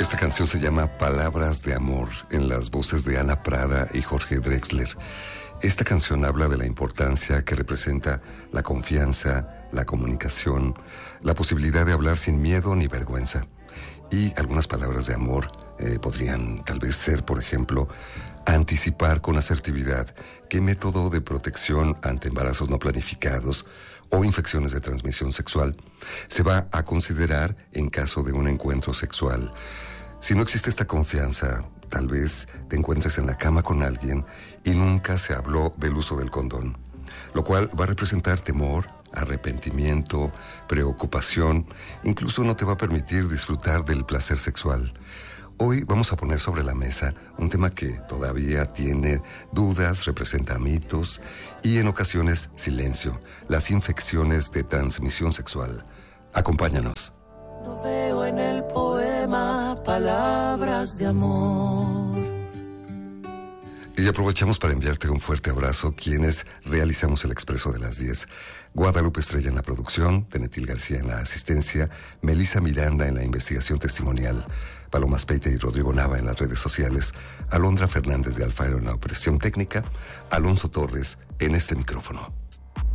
Esta canción se llama Palabras de Amor, en las voces de Ana Prada y Jorge Drexler. Esta canción habla de la importancia que representa la confianza, la comunicación, la posibilidad de hablar sin miedo ni vergüenza. Y algunas palabras de amor podrían tal vez ser, por ejemplo, anticipar con asertividad qué método de protección ante embarazos no planificados o infecciones de transmisión sexual se va a considerar en caso de un encuentro sexual. Si no existe esta confianza, tal vez te encuentres en la cama con alguien y nunca se habló del uso del condón, lo cual va a representar temor, arrepentimiento, preocupación, incluso no te va a permitir disfrutar del placer sexual. Hoy vamos a poner sobre la mesa un tema que todavía tiene dudas, representa mitos y en ocasiones silencio, las infecciones de transmisión sexual. Acompáñanos. No veo en el poema palabras de amor. Y aprovechamos para enviarte un fuerte abrazo quienes realizamos el Expreso de las 10. Guadalupe Estrella en la producción, Tenetil García en la asistencia, Melissa Miranda en la investigación testimonial, Paloma Speite y Rodrigo Nava en las redes sociales, Alondra Fernández de Alfaro en la operación técnica, Alonso Torres en este micrófono.